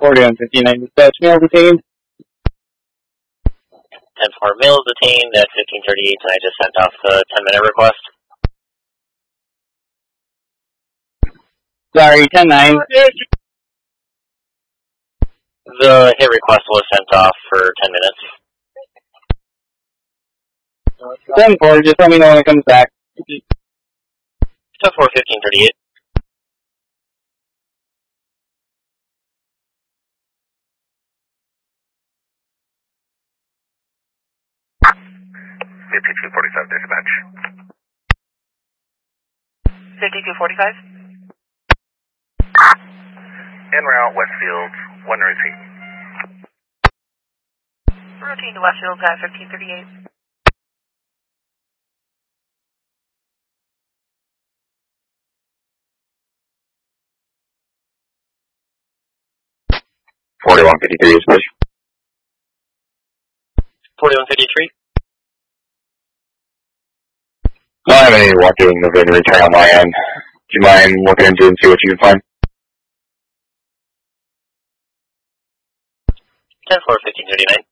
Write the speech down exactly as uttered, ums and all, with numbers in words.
forty-one fifty-nine dispatch, male detained. ten four, male detained at fifteen thirty-eight, and I just sent off the ten minute request. Sorry, ten nine. The hit request was sent off for ten minutes. ten four, just let me know when it comes back. ten four, fifteen thirty-eight. fifty-two forty-five dispatch. fifty-two forty-five. En route, Westfield, one routine. Routine to Westfield at fifteen thirty-eight. forty-one fifty-three dispatch. forty-one fifty-three. I don't have any walk doing the VIN return on my end. Do you mind looking into it and see what you can find? ten four, fifteen thirty-nine.